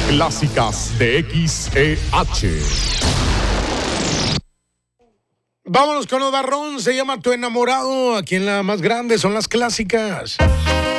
Clásicas de XEH. Vámonos con Odarrón, se llama Tu Enamorado. Aquí en la más grande son las clásicas.